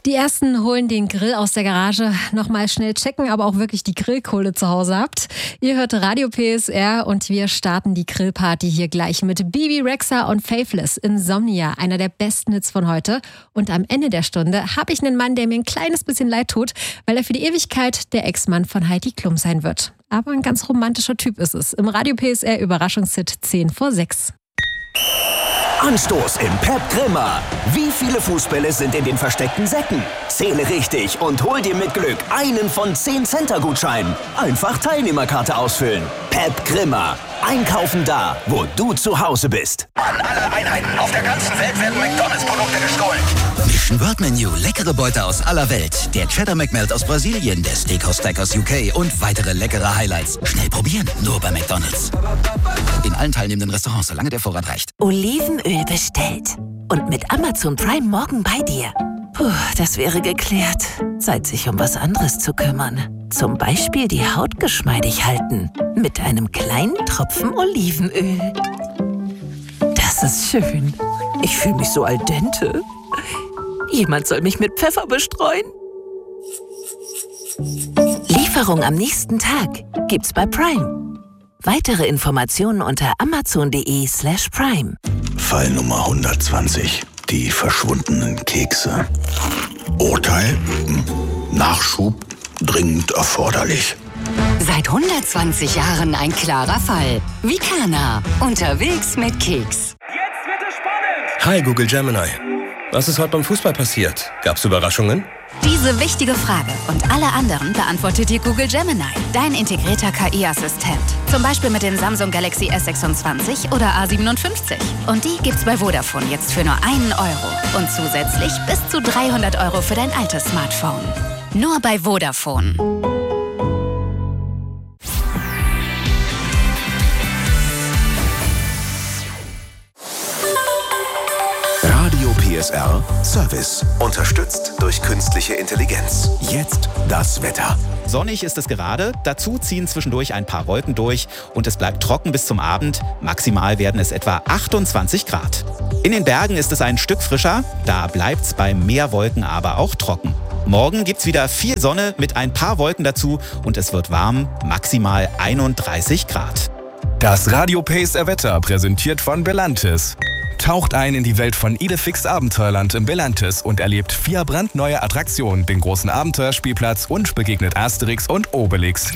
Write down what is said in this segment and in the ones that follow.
Die ersten holen den Grill aus der Garage, nochmal schnell checken, aber auch wirklich die Grillkohle zu Hause habt. Ihr hört Radio PSR und wir starten die Grillparty hier gleich mit Bibi Rexha und Faithless, Insomnia, einer der besten Hits von heute. Und am Ende der Stunde habe ich einen Mann, der mir ein kleines bisschen leid tut, weil er für die Ewigkeit der Ex-Mann von Heidi Klum sein wird. Aber ein ganz romantischer Typ ist es. Im Radio PSR Überraschungshit 10 vor 6. Anstoß im Pep Grimmer. Wie viele Fußbälle sind in den versteckten Säcken? Zähle richtig und hol dir mit Glück einen von 10 Center-Gutscheinen. Einfach Teilnehmerkarte ausfüllen. Pep Grimmer. Einkaufen da, wo du zu Hause bist. An alle Einheiten auf der ganzen Welt werden McDonalds-Produkte gestohlen. Mission World Menu, leckere Beute aus aller Welt. Der Cheddar McMelt aus Brasilien, der Steakhouse Stack aus UK und weitere leckere Highlights. Schnell probieren, nur bei McDonalds. In allen teilnehmenden Restaurants, solange der Vorrat reicht. Olivenöl bestellt. Und mit Amazon Prime morgen bei dir. Puh, das wäre geklärt. Zeit, sich um was anderes zu kümmern. Zum Beispiel die Haut geschmeidig halten. Mit einem kleinen Tropfen Olivenöl. Das ist schön. Ich fühle mich so al dente. Jemand soll mich mit Pfeffer bestreuen. Lieferung am nächsten Tag gibt's bei Prime. Weitere Informationen unter amazon.de/prime. Fall Nummer 120. Die verschwundenen Kekse. Urteil? Nachschub dringend erforderlich. Seit 120 Jahren ein klarer Fall. Vicana. Unterwegs mit Keks. Jetzt wird es spannend! Hi Google Gemini. Was ist heute beim Fußball passiert? Gab's Überraschungen? Diese wichtige Frage und alle anderen beantwortet dir Google Gemini, dein integrierter KI-Assistent. Zum Beispiel mit dem Samsung Galaxy S26 oder A57. Und die gibt's bei Vodafone jetzt für nur €1. Und zusätzlich bis zu 300 € für dein altes Smartphone. Nur bei Vodafone. Radio PSR Service. Unterstützt durch künstliche Intelligenz. Jetzt das Wetter. Sonnig ist es gerade, dazu ziehen zwischendurch ein paar Wolken durch und es bleibt trocken bis zum Abend. Maximal werden es etwa 28 Grad. In den Bergen ist es ein Stück frischer, da bleibt's bei mehr Wolken aber auch trocken. Morgen gibt's wieder viel Sonne mit ein paar Wolken dazu und es wird warm, maximal 31 Grad. Das Radio PSR Wetter präsentiert von Belantis. Taucht ein in die Welt von Idefix Abenteuerland im Belantis und erlebt 4 brandneue Attraktionen, den großen Abenteuerspielplatz und begegnet Asterix und Obelix.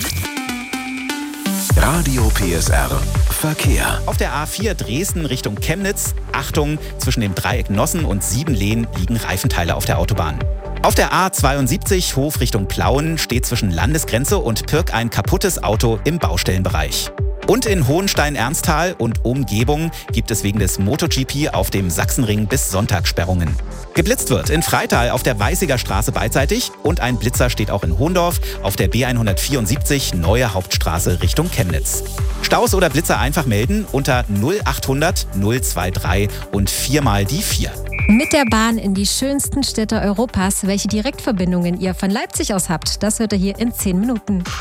Radio PSR Verkehr. Auf der A4 Dresden Richtung Chemnitz, Achtung, zwischen dem Dreieck Nossen und Siebenlehn liegen Reifenteile auf der Autobahn. Auf der A72 Hof Richtung Plauen steht zwischen Landesgrenze und Pirk ein kaputtes Auto im Baustellenbereich. Und in Hohenstein-Ernsthal und Umgebung gibt es wegen des MotoGP auf dem Sachsenring bis Sonntag Sperrungen. Geblitzt wird in Freital auf der Weißiger Straße beidseitig und ein Blitzer steht auch in Hohndorf auf der B174 Neue Hauptstraße Richtung Chemnitz. Staus oder Blitzer einfach melden unter 0800 023 und 4 mal die 4. Mit der Bahn in die schönsten Städte Europas, welche Direktverbindungen ihr von Leipzig aus habt, das hört ihr hier in 10 Minuten.